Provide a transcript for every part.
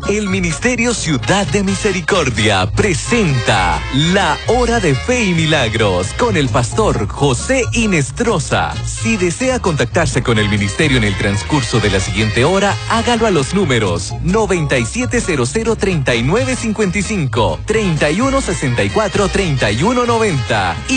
El Ministerio Ciudad de Misericordia presenta La Hora de Fe y Milagros con el pastor José Inestrosa. Si desea contactarse con el ministerio en el transcurso de la siguiente hora, hágalo a los números 9700-3955, 3164-3190 y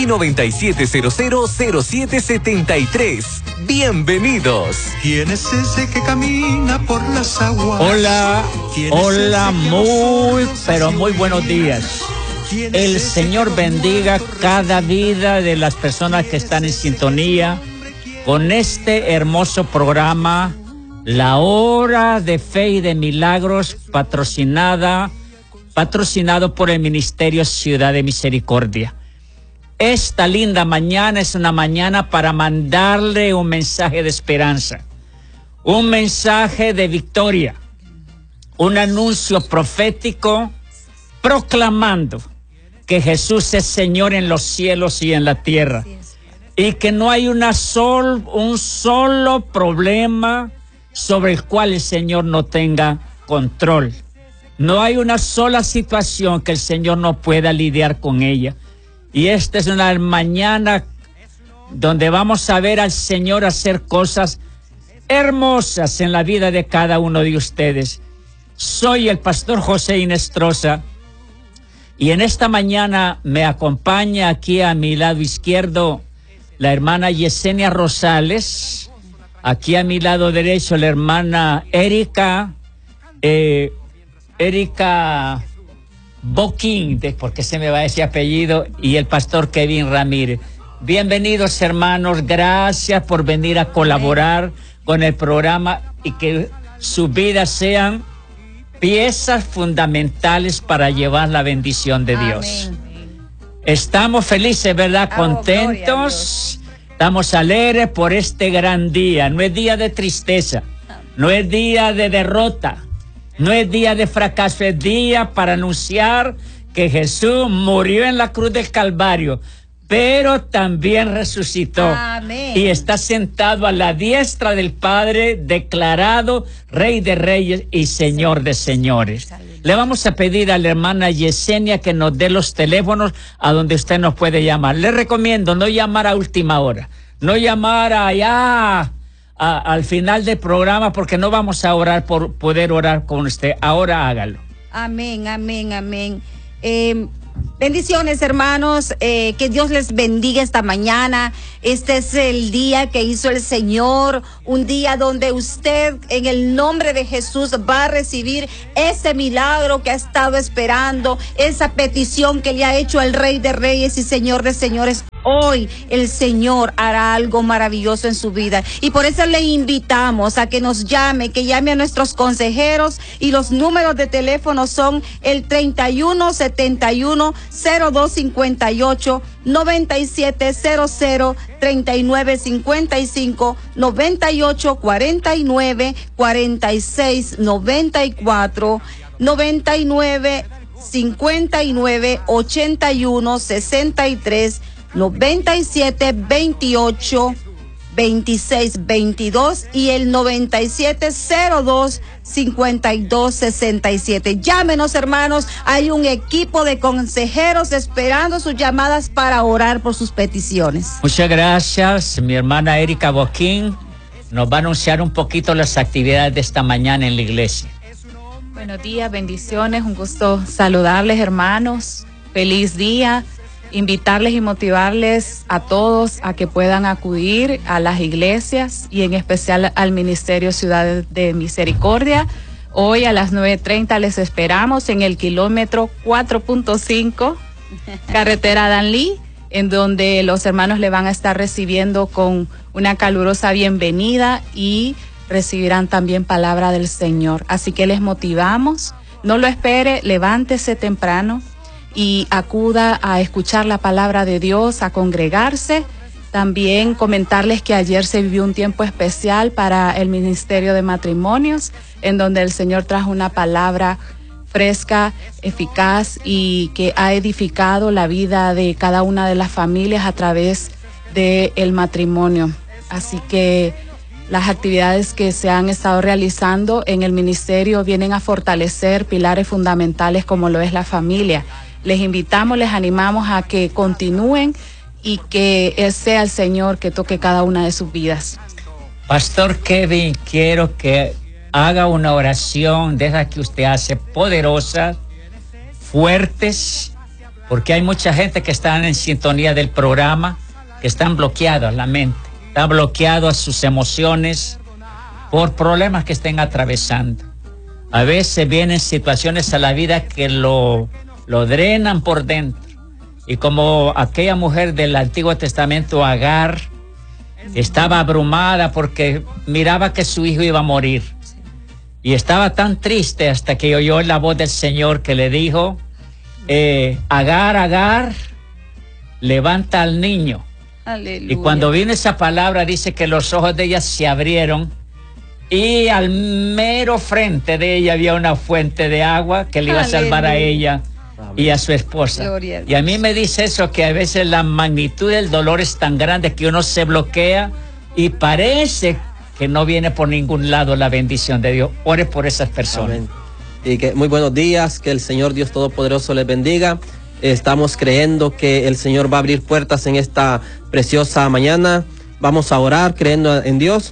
9700-0773. Bienvenidos. ¿Quién es ese que camina por las aguas? Hola, muy buenos días. El Señor bendiga cada vida de las personas que están en sintonía con este hermoso programa, La Hora de Fe y de Milagros, patrocinado por el Ministerio Ciudad de Misericordia. Esta linda mañana es una mañana para mandarle un mensaje de esperanza, un mensaje de victoria, un anuncio profético proclamando que Jesús es Señor en los cielos y en la tierra y que no hay un solo problema sobre el cual el Señor no tenga control. No hay una sola situación que el Señor no pueda lidiar con ella. Y esta es una mañana donde vamos a ver al Señor hacer cosas hermosas en la vida de cada uno de ustedes. Soy el pastor José Inestrosa y en esta mañana me acompaña aquí a mi lado izquierdo la hermana Yesenia Rosales, aquí a mi lado derecho la hermana Erika Boquín, ¿por qué se me va ese apellido? Y el pastor Kevin Ramírez. Bienvenidos, hermanos, gracias por venir a colaborar con el programa y que sus vidas sean piezas fundamentales para llevar la bendición de Dios. Amén. Estamos felices, ¿verdad? Contentos. Estamos alegres por este gran día. No es día de tristeza, no es día de derrota, no es día de fracaso, es día para anunciar que Jesús murió en la cruz del Calvario, pero también resucitó. Amén. Y está sentado a la diestra del Padre, declarado Rey de Reyes y Señor de Señores. Le vamos a pedir a la hermana Yesenia que nos dé los teléfonos a donde usted nos puede llamar. Le recomiendo no llamar a última hora, no llamar allá al final del programa, porque no vamos a orar por poder orar con usted. Ahora hágalo. Amén, amén, amén. Bendiciones, hermanos, que Dios les bendiga esta mañana. Este es el día que hizo el Señor, un día donde usted en el nombre de Jesús va a recibir ese milagro que ha estado esperando, esa petición que le ha hecho al Rey de Reyes y Señor de Señores. Hoy el Señor hará algo maravilloso en su vida y por eso le invitamos a que nos llame, que llame a nuestros consejeros, y los números de teléfono son el 3171-0258, 9700-3955, 9849-4694, 9959-8163, 9728-2622 y el 9702-5267. Llámenos, hermanos, hay un equipo de consejeros esperando sus llamadas para orar por sus peticiones. Muchas gracias. Mi hermana Erika Boquín nos va a anunciar un poquito las actividades de esta mañana en la iglesia. Buenos días, bendiciones, un gusto saludarles, hermanos. Feliz día. Invitarles y motivarles a todos a que puedan acudir a las iglesias y en especial al Ministerio Ciudad de Misericordia. Hoy a las 9:30 les esperamos en el kilómetro 4.5, carretera Danlí, en donde los hermanos le van a estar recibiendo con una calurosa bienvenida y recibirán también palabra del Señor. Así que les motivamos, no lo espere, levántese temprano y acuda a escuchar la palabra de Dios, a congregarse. También comentarles que ayer se vivió un tiempo especial para el Ministerio de Matrimonios, en donde el Señor trajo una palabra fresca, eficaz y que ha edificado la vida de cada una de las familias a través del matrimonio. Así que las actividades que se han estado realizando en el ministerio vienen a fortalecer pilares fundamentales como lo es la familia. Les invitamos, les animamos a que continúen y que sea el Señor que toque cada una de sus vidas. Pastor Kevin, quiero que haga una oración de esas que usted hace, poderosas, fuertes, porque hay mucha gente que está en sintonía del programa, que están bloqueados la mente, está bloqueado a sus emociones por problemas que estén atravesando. A veces vienen situaciones a la vida que lo drenan por dentro. Y como aquella mujer del Antiguo Testamento, Agar, estaba abrumada porque miraba que su hijo iba a morir. Y estaba tan triste hasta que oyó la voz del Señor que le dijo, Agar, Agar, levanta al niño. Aleluya. Y cuando vino esa palabra, dice que los ojos de ella se abrieron y al mero frente de ella había una fuente de agua que le iba a salvar a ella y a su esposa. Gloria a Dios. Y a mí me dice eso, que a veces la magnitud del dolor es tan grande que uno se bloquea y parece que no viene por ningún lado la bendición de Dios. Ore por esas personas. Amén. Y que muy buenos días, que el Señor Dios Todopoderoso les bendiga. Estamos creyendo que el Señor va a abrir puertas en esta preciosa mañana. Vamos a orar creyendo en Dios.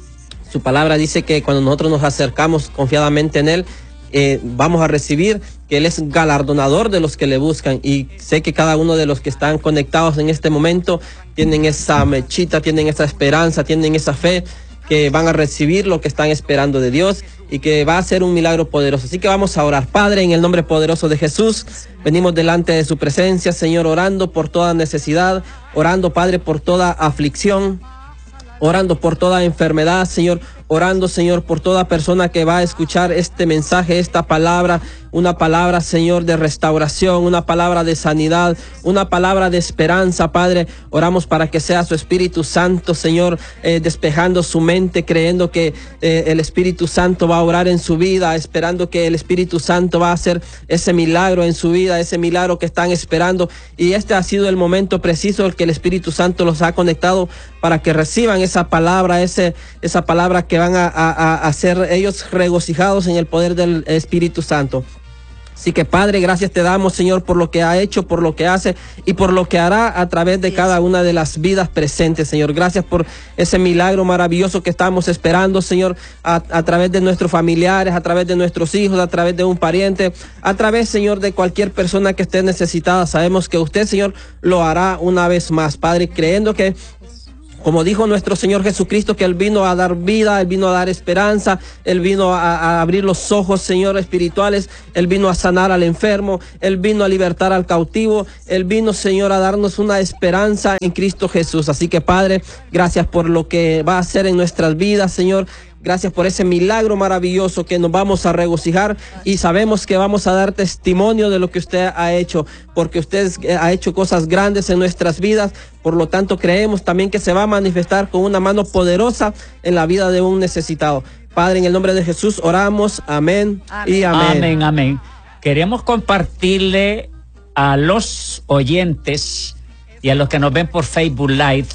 Su palabra dice que cuando nosotros nos acercamos confiadamente en Él, vamos a recibir, que Él es galardonador de los que le buscan. Y sé que cada uno de los que están conectados en este momento tienen esa mechita, tienen esa esperanza, tienen esa fe, que van a recibir lo que están esperando de Dios y que va a ser un milagro poderoso. Así que vamos a orar. Padre, en el nombre poderoso de Jesús, venimos delante de su presencia, Señor, orando por toda necesidad, orando, Padre, por toda aflicción, orando por toda enfermedad, Señor, orando, Señor, por toda persona que va a escuchar este mensaje, esta palabra, una palabra, Señor, de restauración, una palabra de sanidad, una palabra de esperanza, Padre. Oramos para que sea su Espíritu Santo, Señor, despejando su mente, creyendo que el Espíritu Santo va a orar en su vida, esperando que el Espíritu Santo va a hacer ese milagro en su vida, ese milagro que están esperando. Y este ha sido el momento preciso el que el Espíritu Santo los ha conectado para que reciban esa palabra, esa palabra que van a ser ellos regocijados en el poder del Espíritu Santo. Así que, Padre, gracias te damos, Señor, por lo que ha hecho, por lo que hace y por lo que hará a través de cada una de las vidas presentes, Señor. Gracias por ese milagro maravilloso que estamos esperando, Señor, a través de nuestros familiares, a través de nuestros hijos, a través de un pariente, a través, Señor, de cualquier persona que esté necesitada. Sabemos que usted, Señor, lo hará una vez más, Padre, creyendo que, como dijo nuestro Señor Jesucristo, que Él vino a dar vida, Él vino a dar esperanza, Él vino a abrir los ojos, Señor, espirituales, Él vino a sanar al enfermo, Él vino a libertar al cautivo, Él vino, Señor, a darnos una esperanza en Cristo Jesús. Así que, Padre, gracias por lo que va a hacer en nuestras vidas, Señor. Gracias por ese milagro maravilloso que nos vamos a regocijar y sabemos que vamos a dar testimonio de lo que usted ha hecho, porque usted ha hecho cosas grandes en nuestras vidas. Por lo tanto, creemos también que se va a manifestar con una mano poderosa en la vida de un necesitado. Padre, en el nombre de Jesús oramos. Amén, amén. Y amén. Amén, amén. Queremos compartirle a los oyentes y a los que nos ven por Facebook Live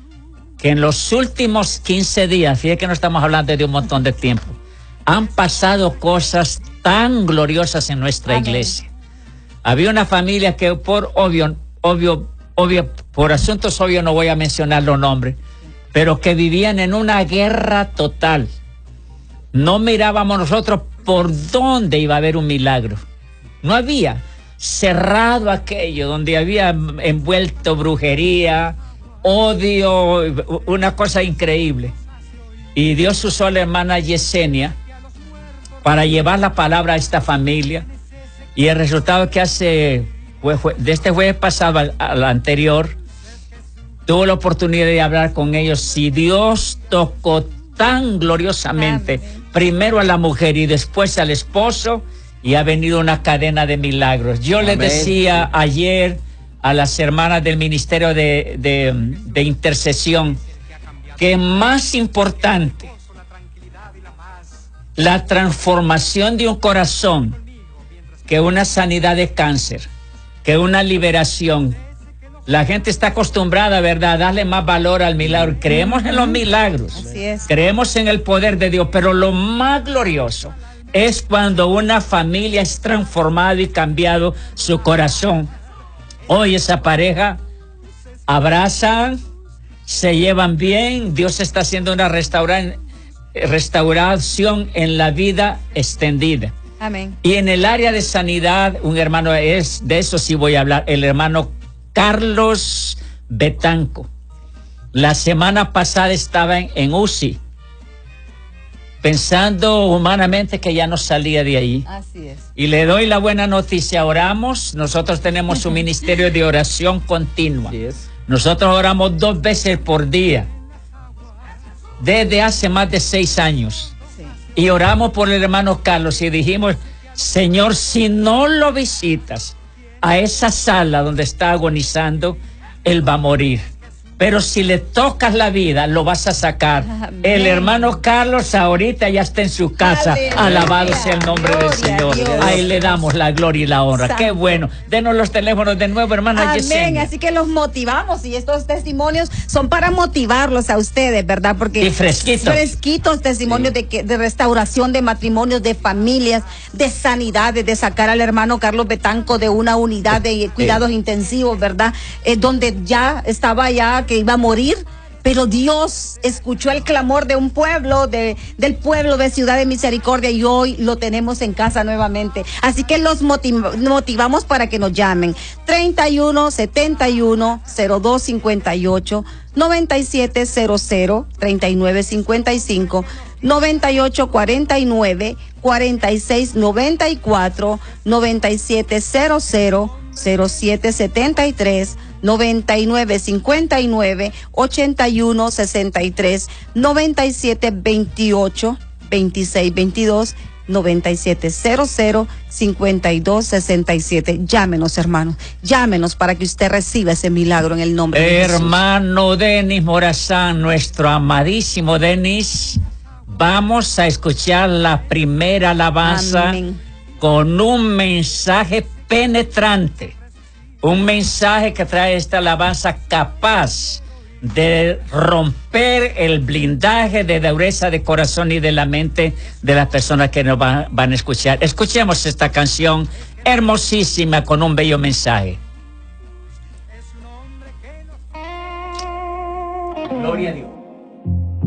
que en los últimos 15 días, fíjate que no estamos hablando de un montón de tiempo, han pasado cosas tan gloriosas en nuestra iglesia. Había una familia que por por asuntos obvios no voy a mencionar los nombres, pero que vivían en una guerra total. No mirábamos nosotros por dónde iba a haber un milagro. No había. Cerrado aquello, donde había envuelto brujería, odio, una cosa increíble. Y Dios usó a la hermana Yesenia para llevar la palabra a esta familia. Y el resultado que de este jueves pasado al anterior, tuvo la oportunidad de hablar con ellos. Y Dios tocó tan gloriosamente, primero a la mujer y después al esposo, y ha venido una cadena de milagros. Yo les decía ayer a las hermanas del Ministerio de Intercesión que más importante la transformación de un corazón que una sanidad de cáncer, que una liberación, La gente está acostumbrada, ¿verdad?, a darle más valor al milagro. Creemos en los milagros. Así es. Creemos en el poder de Dios, pero lo más glorioso es cuando una familia es transformada y cambiado su corazón. Hoy esa pareja abrazan, se llevan bien, Dios está haciendo una restauración en la vida extendida. Amén. Y en el área de sanidad, un hermano, de eso sí voy a hablar, el hermano Carlos Betanco. La semana pasada estaba en UCI, pensando humanamente que ya no salía de ahí. Así es. Y le doy la buena noticia, oramos, nosotros tenemos un ministerio de oración continua. Así es. Nosotros oramos 2 veces por día, desde hace más de 6 años. Sí. Y oramos por el hermano Carlos y dijimos, Señor, si no lo visitas a esa sala donde está agonizando, él va a morir. Pero si le tocas la vida, lo vas a sacar. Amén. El hermano Carlos ahorita ya está en su casa. Aleluya. Alabado sea el nombre del Gloria a Señor. Dios. Ahí le damos la gloria y la honra. Santo. Qué bueno. Denos los teléfonos de nuevo, hermana Amén, Yesenia. así que los motivamos y estos testimonios son para motivarlos a ustedes, ¿verdad? Porque Y fresquitos. fresquitos testimonios de restauración de matrimonios, de familias, de sanidades, de sacar al hermano Carlos Betanco de una unidad de cuidados intensivos, ¿verdad? Donde ya estaba que iba a morir. Pero Dios escuchó el clamor de un pueblo, del pueblo de Ciudad de Misericordia, y hoy lo tenemos en casa nuevamente. Así que los motivamos para que nos llamen. 31 71 02 58 9700 39 55 98 49 46 94 9700 07 73 99 59 81 63 97 28 26 22 9700 52 67. Llámenos, hermanos. Llámenos para que usted reciba ese milagro en el nombre de Jesús. Hermano Denis Morazán, nuestro amadísimo Denis, vamos a escuchar la primera alabanza. Amén. Con un mensaje penetrante. Un mensaje que trae esta alabanza capaz de romper el blindaje de dureza de corazón y de la mente de las personas que nos van a escuchar. Escuchemos esta canción hermosísima con un bello mensaje. Gloria a Dios.